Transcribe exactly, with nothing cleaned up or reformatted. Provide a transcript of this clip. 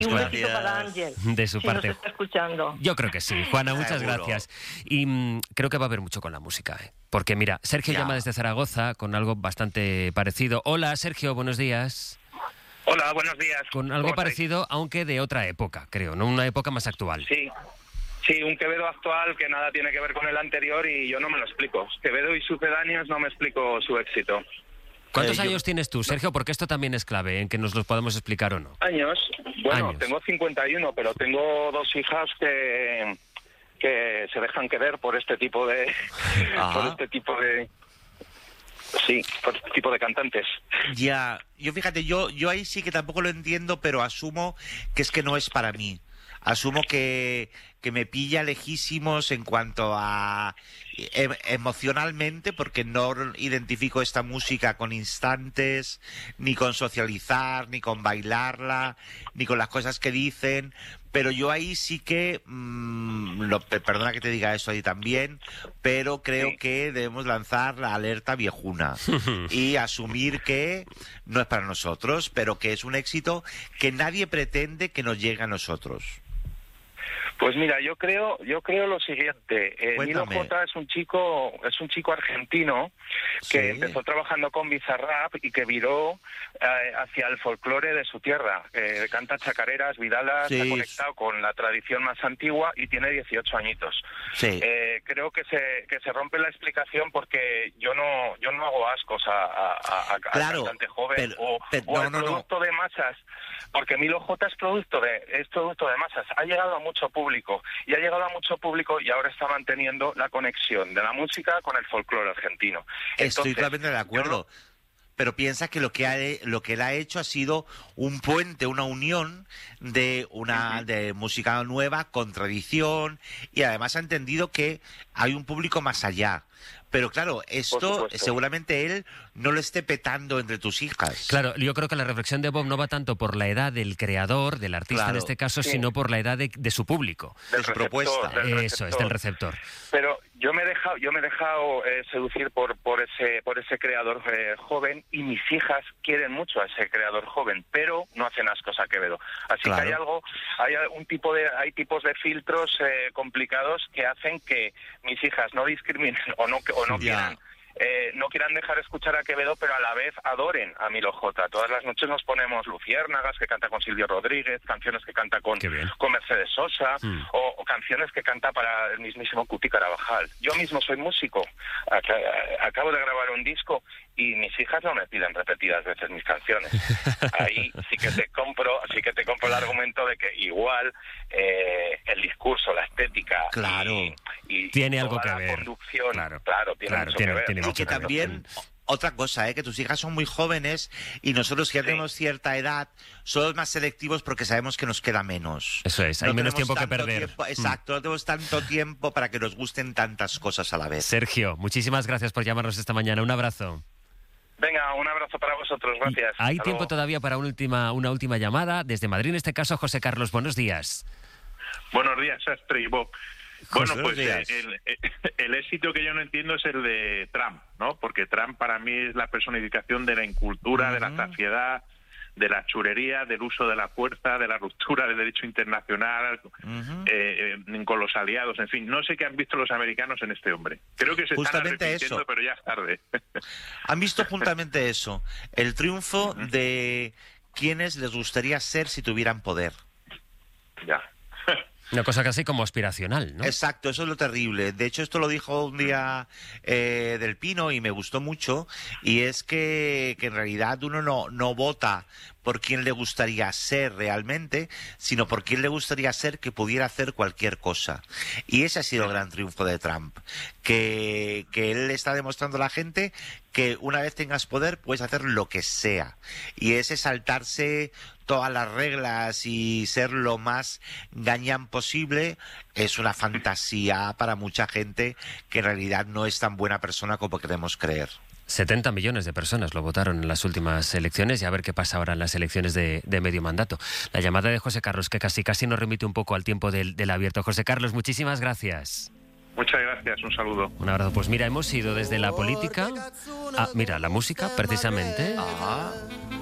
Y un Gracias. besito para Ángel, De su si parte. nos está escuchando. Yo creo que sí. Juana, muchas Seguro. gracias. Y mm, creo que va a haber mucho con la música, ¿eh? Porque mira, Sergio Ya. llama desde Zaragoza con algo bastante parecido. Hola, Sergio, buenos días. Hola, buenos días. Con algo ¿Cómo estáis? parecido, aunque de otra época, creo, ¿no? Una época más actual. Sí, sí, un Quevedo actual que nada tiene que ver con el anterior y yo no me lo explico. Quevedo y sucedáneos no me explico su éxito. ¿Cuántos Eh, yo- años tienes tú, Sergio? Porque esto también es clave, en que nos los podemos explicar o no. Años, bueno, Años. tengo cincuenta y uno, pero tengo dos hijas que que se dejan querer por este tipo de Ajá. por este tipo de sí, por este tipo de cantantes. Ya, yo fíjate, yo, yo ahí sí que tampoco lo entiendo, pero asumo que es que no es para mí. Asumo que, que me pilla lejísimos en cuanto a em- emocionalmente, porque no identifico esta música con instantes, ni con socializar, ni con bailarla, ni con las cosas que dicen. Pero yo ahí sí que, mm, lo- pe- perdona que te diga eso ahí también, pero creo Sí. que debemos lanzar la alerta viejuna y asumir que no es para nosotros, pero que es un éxito que nadie pretende que nos llegue a nosotros. Pues mira, yo creo, yo creo lo siguiente. Eh, Milo Cuéntame. J es un chico, es un chico argentino que Sí. empezó trabajando con Bizarrap y que viró eh, hacia el folclore de su tierra. Eh, canta chacareras, vidalas, Sí. está conectado con la tradición más antigua y tiene dieciocho añitos. Sí. Eh, creo que se que se rompe la explicación porque yo no yo no hago ascos a, a, a, a Claro, cantante joven pero- o, pero- o no, al no, no. producto de masas, porque Milo J es producto de es producto de masas, ha llegado a mucho público y ha llegado a mucho público y ahora está manteniendo la conexión de la música con el folclore argentino. Estoy Entonces, totalmente de yo acuerdo. Pero piensa que lo que ha, lo que él ha hecho ha sido un puente, una unión de una Ujú. de música nueva con tradición, y además ha entendido que hay un público más allá. Pero claro, esto supuesto. seguramente él no lo esté petando entre tus hijas. Claro, yo creo que la reflexión de Bob no va tanto por la edad del creador, del artista en Claro, este caso, sí. sino por la edad de, de su público. de del su receptor, propuesta. del Eso es, receptor. del receptor. Pero yo me he dejado, yo me he dejado eh, seducir por por ese por ese creador eh, joven y mis hijas quieren mucho a ese creador joven, pero no hacen ascos a Quevedo. Así Claro. que hay algo, hay un tipo de hay tipos de filtros eh, complicados que hacen que mis hijas no discriminen o no o no Ya. quieran eh, no quieran dejar escuchar a Quevedo, pero a la vez adoren a Milo J. Todas las noches nos ponemos Luciérnagas, que canta con Silvio Rodríguez, canciones que canta con, Qué bien. con Mercedes Sosa, Mm. o, o canciones que canta para el mismísimo Cuti Carabajal. Yo mismo soy músico, Ac- acabo de grabar un disco y mis hijas no me piden repetidas veces mis canciones. Ahí sí que te compro, sí que te compro el argumento de que igual eh, el discurso, la estética, Claro. y, y Tiene toda algo que la ver. conducción, Claro. claro, tiene Claro, mucho tiene- que ver. tiene ¿no? Y que también, otra cosa, ¿eh? que tus hijas son muy jóvenes y nosotros que ya Sí. tenemos cierta edad somos más selectivos porque sabemos que nos queda menos. Eso es, hay menos tenemos tiempo que tanto perder. tiempo- exacto, no tenemos tanto tiempo para que nos gusten tantas cosas a la vez. Sergio, muchísimas gracias por llamarnos esta mañana. Un abrazo. Venga, un abrazo para vosotros, gracias. Hay Hasta tiempo luego. todavía para una última, una última llamada. Desde Madrid, en este caso, José Carlos, buenos días. Buenos días, Sastre y Bob. Bueno, José, pues buenos días. eh, el, eh, el éxito que yo no entiendo es el de Trump, ¿no? Porque Trump para mí es la personificación de la incultura, de la Ujú. saciedad, de la churería, del uso de la fuerza, de la ruptura del derecho internacional, Ujú. eh, eh, con los aliados, en fin. No sé qué han visto los americanos en este hombre. Creo que se Justamente están arrepintiendo, eso. pero ya es tarde. Han visto juntamente eso, el triunfo de quienes les gustaría ser si tuvieran poder. ya. Una cosa casi como aspiracional, ¿no? Exacto, eso es lo terrible. De hecho, esto lo dijo un día eh, Del Pino y me gustó mucho, y es que, que en realidad uno no, no vota por quién le gustaría ser realmente, sino por quién le gustaría ser que pudiera hacer cualquier cosa. Y ese ha sido el gran triunfo de Trump, que, que él está demostrando a la gente que una vez tengas poder puedes hacer lo que sea. Y ese saltarse todas las reglas y ser lo más gañán posible es una fantasía para mucha gente que en realidad no es tan buena persona como queremos creer. setenta millones de personas lo votaron en las últimas elecciones y a ver qué pasa ahora en las elecciones de, de medio mandato. La llamada de José Carlos, que casi casi nos remite un poco al tiempo del, del abierto. José Carlos, muchísimas gracias. Muchas gracias, un saludo. Un abrazo. Pues mira, hemos ido desde la política a, mira, la música, precisamente. Ah,